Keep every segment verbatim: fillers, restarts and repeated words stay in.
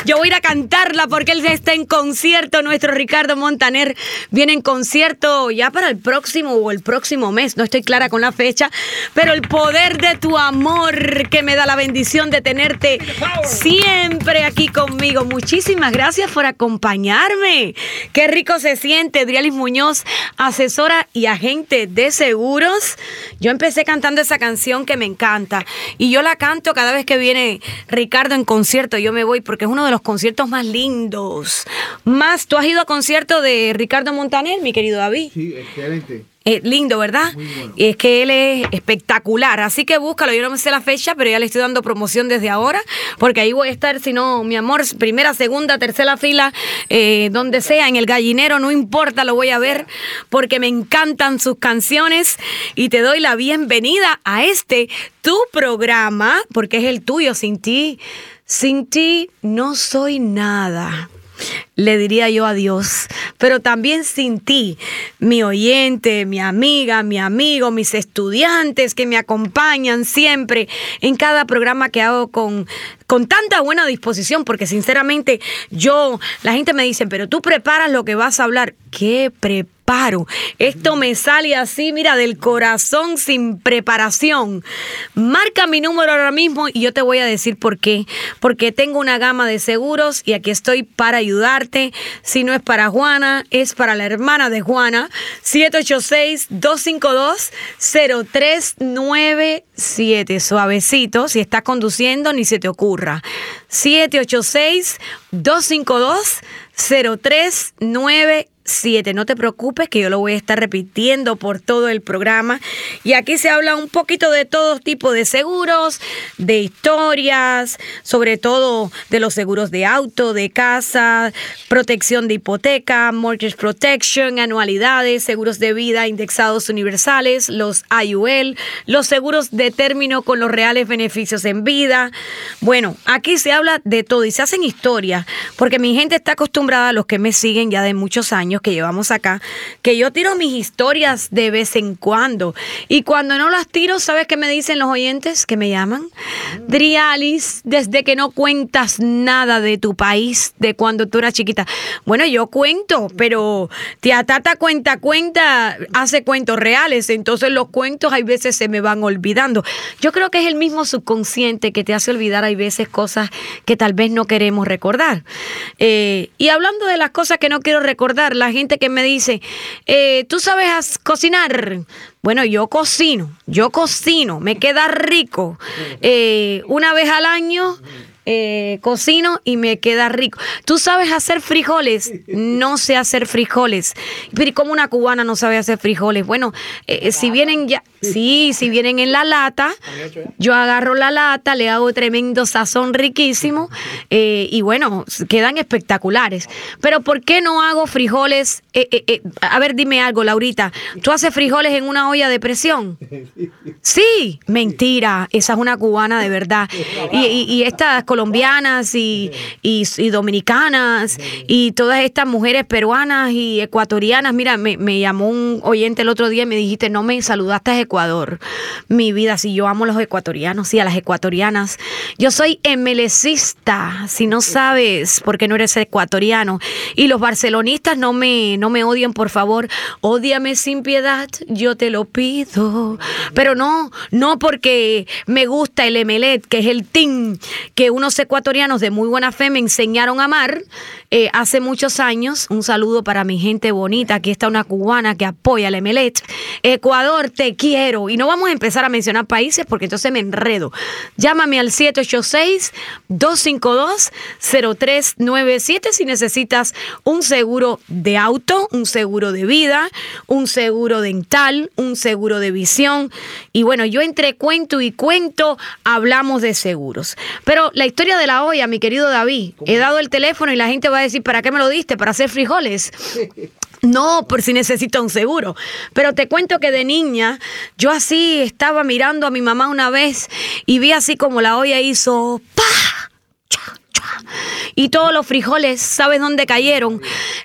Yo voy a ir a cantarla porque él está en concierto. Nuestro Ricardo Montaner viene en concierto ya para el próximo o el próximo mes. No estoy clara con la fecha, pero el poder de tu amor que me da la bendición de tenerte siempre aquí conmigo. Muchísimas gracias por acompañarme. Qué rico se siente. Drialis Muñoz, asesora y agente de seguros. Yo empecé cantando esa canción que me encanta y yo la canto cada vez que viene Ricardo en concierto. Yo me voy porque es uno de los conciertos más lindos. Más, ¿tú has ido a concierto de Ricardo Montaner, mi querido David? Sí, excelente. Eh, lindo, ¿verdad? Muy bueno. Es que él es espectacular, así que búscalo. Yo no me sé la fecha, pero ya le estoy dando promoción desde ahora, porque ahí voy a estar, si no, mi amor, primera, segunda, tercera fila, eh, donde sea, en el Gallinero, no importa, lo voy a ver, porque me encantan sus canciones y te doy la bienvenida a este, tu programa, porque es el tuyo. Sin ti, sin ti no soy nada. Le diría yo a Dios, pero también sin ti, mi oyente, mi amiga, mi amigo, mis estudiantes que me acompañan siempre en cada programa que hago con, con tanta buena disposición, porque sinceramente yo, la gente me dice, pero tú preparas lo que vas a hablar. ¿Qué preparo? Esto me sale así, mira, del corazón, sin preparación. Marca mi número ahora mismo y yo te voy a decir por qué. Porque tengo una gama de seguros y aquí estoy para ayudarte. Si no es para Juana, es para la hermana de Juana. siete ocho seis, dos cinco dos, cero tres nueve siete. Suavecito, si estás conduciendo, ni se te ocurra. siete ocho seis, dos cinco dos, cero tres nueve siete. No te preocupes que yo lo voy a estar repitiendo por todo el programa. Y aquí se habla un poquito de todo tipo de seguros, de historias, sobre todo de los seguros de auto, de casa, protección de hipoteca, mortgage protection, anualidades, seguros de vida indexados universales, los I U L, los seguros de término con los reales beneficios en vida. Bueno, aquí se habla de todo y se hacen historias, porque mi gente está acostumbrada, a los que me siguen ya de muchos años que llevamos acá, que yo tiro mis historias de vez en cuando. Y cuando no las tiro, ¿sabes qué me dicen los oyentes que me llaman? Drialis, desde que no cuentas nada de tu país, de cuando tú eras chiquita. Bueno, yo cuento, pero tía Tata cuenta, cuenta, hace cuentos reales. Entonces los cuentos hay veces se me van olvidando. Yo creo que es el mismo subconsciente que te hace olvidar, hay veces, cosas que tal vez no queremos recordar. Eh, y hablando de las cosas que no quiero recordar, la gente que me dice, eh, ¿tú sabes cocinar? Bueno, yo cocino, yo cocino, me queda rico. Eh, una vez al año eh, cocino y me queda rico. ¿Tú sabes hacer frijoles? No sé hacer frijoles. Pero ¿cómo una cubana no sabe hacer frijoles? Bueno, eh, si vienen ya, sí, si vienen en la lata, yo agarro la lata, le hago tremendo sazón riquísimo eh, y bueno, quedan espectaculares. Pero ¿por qué no hago frijoles? Eh, eh, eh, a ver, dime algo, Laurita. ¿Tú haces frijoles en una olla de presión? Sí, mentira. Esa es una cubana de verdad. Y, y, y estas colombianas y, y, y dominicanas y todas estas mujeres peruanas y ecuatorianas. Mira, me, me llamó un oyente el otro día y me dijiste, no me saludaste a Ecuador. Mi vida, si yo amo a los ecuatorianos, sí, a las ecuatorianas. Yo soy emelecista, si no sabes, porque no eres ecuatoriano. Y los barcelonistas no me, no me odien, por favor. Ódiame sin piedad, yo te lo pido. Pero no, no porque me gusta el Emelec, que es el team que unos ecuatorianos de muy buena fe me enseñaron a amar eh, hace muchos años. Un saludo para mi gente bonita. Aquí está una cubana que apoya el Emelec. Ecuador, te quiero. Y no vamos a empezar a mencionar países porque entonces me enredo. Llámame al siete ocho seis, dos cinco dos, cero tres nueve siete si necesitas un seguro de auto, un seguro de vida, un seguro dental, un seguro de visión. Y bueno, yo entre cuento y cuento hablamos de seguros. Pero la historia de la olla, mi querido David, he dado el teléfono y la gente va a decir, ¿para qué me lo diste? ¿Para hacer frijoles? No, por si necesita un seguro. Pero te cuento que de niña, yo así estaba mirando a mi mamá una vez y vi así como la olla hizo ¡pa! Y todos los frijoles, ¿sabes dónde cayeron?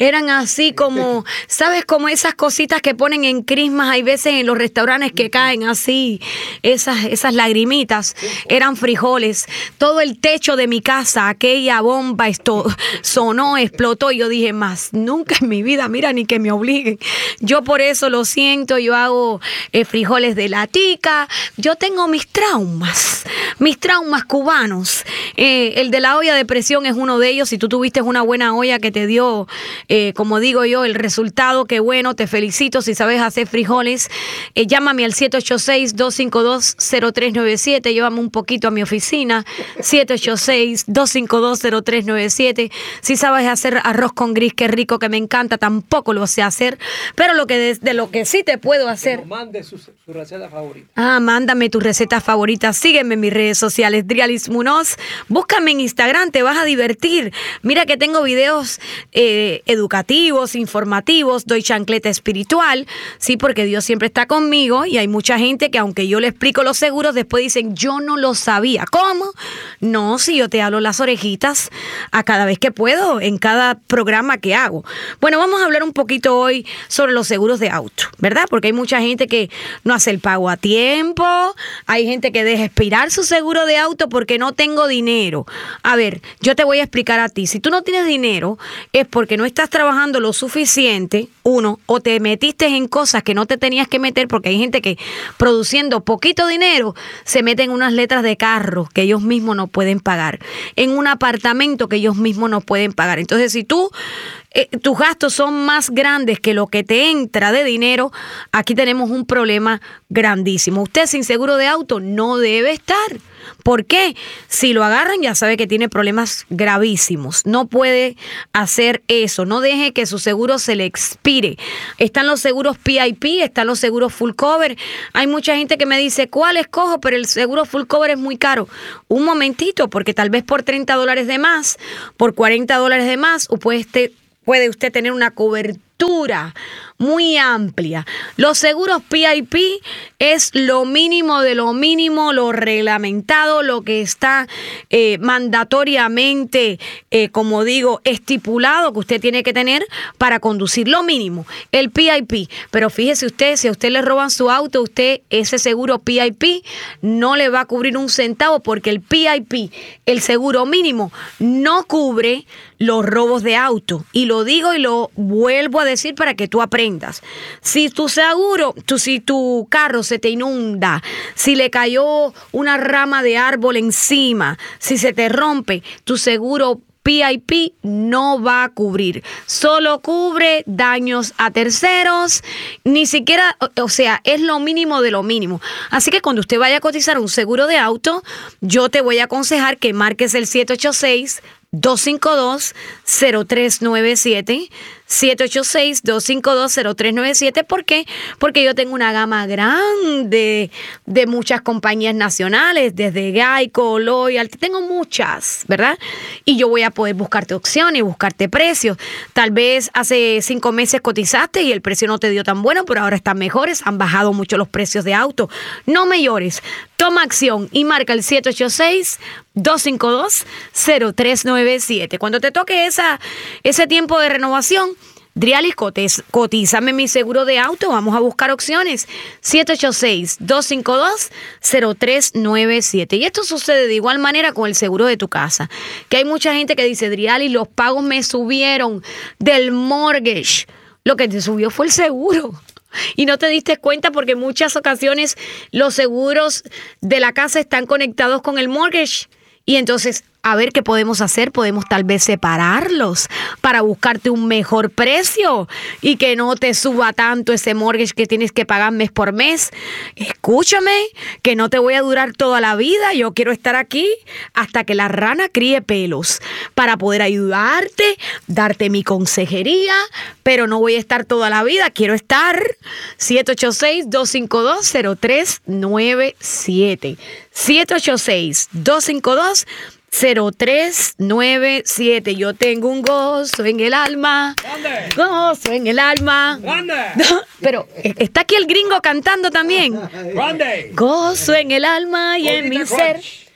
Eran así como, ¿sabes? Como esas cositas que ponen en crismas, hay veces en los restaurantes que caen así, esas, esas lagrimitas, eran frijoles. Todo el techo de mi casa, aquella bomba esto, sonó, explotó, y yo dije, más nunca en mi vida, mira, ni que me obliguen. Yo por eso lo siento, yo hago eh, frijoles de latica, yo tengo mis traumas, mis traumas cubanos. Eh, el de la olla de presión es uno de ellos. Si tú tuviste una buena olla que te dio, eh, como digo yo, el resultado, qué bueno, te felicito. Si sabes hacer frijoles, eh, llámame al siete ocho seis, dos cinco dos, cero tres nueve siete, llévame un poquito a mi oficina, siete ocho seis, dos cinco dos, cero tres nueve siete. Si sabes hacer arroz con gris, qué rico, que me encanta, tampoco lo sé hacer, pero lo que de, de lo que sí te puedo hacer... Que nos mande su, su receta favorita. Ah, mándame tu receta favorita, sígueme en mis redes sociales, Drialis Munoz, búscame en Instagram, te vas a divertir. Mira que tengo videos eh, educativos, informativos, doy chancleta espiritual, sí, porque Dios siempre está conmigo, y hay mucha gente que aunque yo le explico los seguros, después dicen, yo no lo sabía. ¿Cómo? No, si yo te hablo las orejitas a cada vez que puedo, en cada programa que hago. Bueno, vamos a hablar un poquito hoy sobre los seguros de auto, ¿verdad? Porque hay mucha gente que no hace el pago a tiempo, hay gente que deja expirar su seguro de auto porque no tengo dinero. A ver, yo te voy a explicar a ti. Si tú no tienes dinero, es porque no estás trabajando lo suficiente, uno, o te metiste en cosas que no te tenías que meter, porque hay gente que produciendo poquito dinero se mete en unas letras de carro que ellos mismos no pueden pagar, en un apartamento que ellos mismos no pueden pagar. Entonces, si tú Eh, tus gastos son más grandes que lo que te entra de dinero, aquí tenemos un problema grandísimo. Usted sin seguro de auto no debe estar. ¿Por qué? Si lo agarran, ya sabe que tiene problemas gravísimos. No puede hacer eso. No deje que su seguro se le expire. Están los seguros P I P, están los seguros full cover. Hay mucha gente que me dice, ¿cuál escojo? Pero el seguro full cover es muy caro. Un momentito, porque tal vez por treinta dólares de más, por cuarenta dólares de más, o puede este puede usted tener una cobertura muy amplia. Los seguros P I P es lo mínimo de lo mínimo, lo reglamentado, lo que está eh, mandatoriamente, eh, como digo, estipulado que usted tiene que tener para conducir, lo mínimo, el P I P. Pero fíjese usted, si a usted le roban su auto, usted ese seguro P I P no le va a cubrir un centavo, porque el P I P, el seguro mínimo, no cubre los robos de auto. Y lo digo y lo vuelvo a decir para que tú aprendas. Si tu seguro, tu, si tu carro se te inunda, si le cayó una rama de árbol encima, si se te rompe, tu seguro P I P no va a cubrir. Solo cubre daños a terceros, ni siquiera, o sea, es lo mínimo de lo mínimo. Así que cuando usted vaya a cotizar un seguro de auto, yo te voy a aconsejar que marques el siete ocho seis, dos cinco dos, cero tres nueve siete, siete ocho seis, dos cinco dos, cero tres nueve siete. ¿Por qué? Porque yo tengo una gama grande de muchas compañías nacionales, desde Geico, Loyalty, tengo muchas, ¿verdad? Y yo voy a poder buscarte opciones, buscarte precios. Tal vez hace cinco meses cotizaste y el precio no te dio tan bueno, pero ahora están mejores, han bajado mucho los precios de auto. No me llores, toma acción y marca el siete ocho seis, dos cinco dos, cero tres nueve siete. Cuando te toque esa, ese tiempo de renovación, Drialis, cotízame mi seguro de auto, vamos a buscar opciones. siete ocho seis, dos cinco dos, cero tres nueve siete. Y esto sucede de igual manera con el seguro de tu casa, que hay mucha gente que dice, Drialis, los pagos me subieron del mortgage. Lo que te subió fue el seguro. Y no te diste cuenta, porque en muchas ocasiones los seguros de la casa están conectados con el mortgage. Y entonces, a ver qué podemos hacer. Podemos tal vez separarlos para buscarte un mejor precio y que no te suba tanto ese mortgage que tienes que pagar mes por mes. Escúchame, que no te voy a durar toda la vida. Yo quiero estar aquí hasta que la rana críe pelos para poder ayudarte, darte mi consejería, pero no voy a estar toda la vida. Quiero estar. siete ocho seis, dos cinco dos, cero tres nueve siete. siete ocho seis, dos cinco dos, cero tres nueve siete. Yo tengo un gozo en el alma. ¡Grande! Gozo en el alma. ¡Grande! Pero está aquí el gringo cantando también. ¡Grande! Gozo en el alma y en mi ser.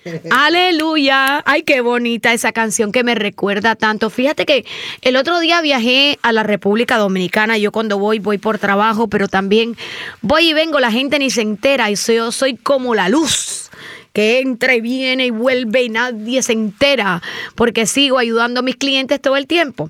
Aleluya. Ay, qué bonita esa canción que me recuerda tanto. Fíjate que el otro día viajé a la República Dominicana. Yo cuando voy, voy por trabajo, pero también voy y vengo. La gente ni se entera y yo soy como la luz que entra y viene y vuelve y nadie se entera porque sigo ayudando a mis clientes todo el tiempo.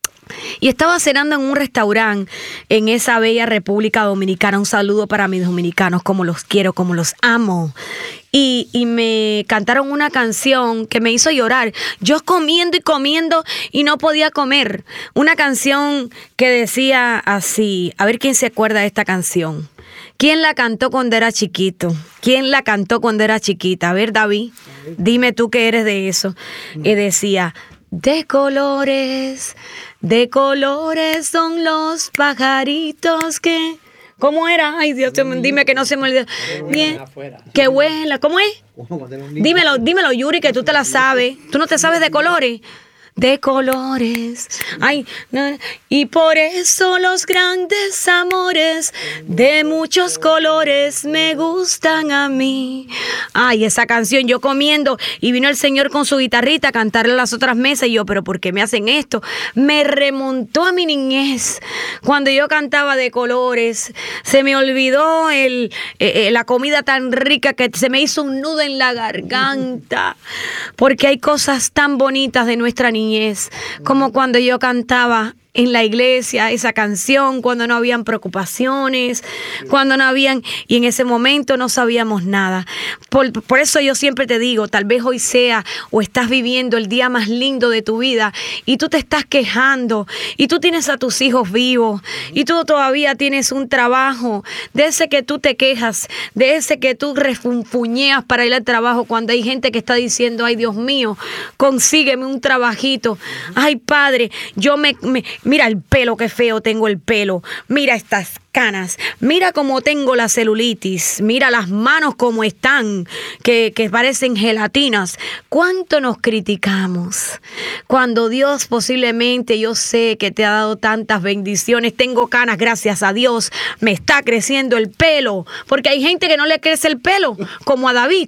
Y estaba cenando en un restaurante en esa bella República Dominicana. Un saludo para mis dominicanos, como los quiero, como los amo. Y, y me cantaron una canción que me hizo llorar. Yo comiendo y comiendo y no podía comer. Una canción que decía así, a ver quién se acuerda de esta canción. ¿Quién la cantó cuando era chiquito? ¿Quién la cantó cuando era chiquita? A ver, David, dime tú que eres de eso. Y decía, de colores, de colores son los pajaritos que... ¿Cómo era? Ay, Dios, dime que no se me olvidó. Bien, que vuela. ¿Cómo es? Dímelo, dímelo, Yuri, que tú te la sabes. ¿Tú no te sabes de colores? De colores, ay, no, y por eso los grandes amores de muchos colores me gustan a mí. Ay, esa canción, yo comiendo y vino el Señor con su guitarrita a cantarle a las otras mesas y yo, pero ¿por qué me hacen esto? Me remontó a mi niñez cuando yo cantaba de colores. Se me olvidó el, eh, la comida tan rica que se me hizo un nudo en la garganta, porque hay cosas tan bonitas de nuestra niñez. Como cuando yo cantaba en la iglesia esa canción, cuando no habían preocupaciones, cuando no habían, y en ese momento no sabíamos nada. Por, por eso yo siempre te digo, tal vez hoy sea o estás viviendo el día más lindo de tu vida y tú te estás quejando y tú tienes a tus hijos vivos y tú todavía tienes un trabajo de ese que tú te quejas, de ese que tú refunfuñeas para ir al trabajo cuando hay gente que está diciendo, ay Dios mío, consígueme un trabajito. Ay Padre, yo me... me mira el pelo, qué feo tengo el pelo. Mira estas canas. Mira cómo tengo la celulitis. Mira las manos cómo están, que, que parecen gelatinas. ¿Cuánto nos criticamos? Cuando Dios posiblemente, yo sé que te ha dado tantas bendiciones. Tengo canas, gracias a Dios. Me está creciendo el pelo. Porque hay gente que no le crece el pelo, como a David.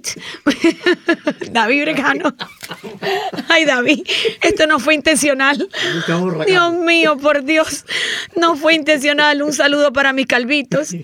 David Bregano. Ay, David, esto no fue intencional. Dios mío, por Dios, no fue intencional. Un saludo para mis calvitos.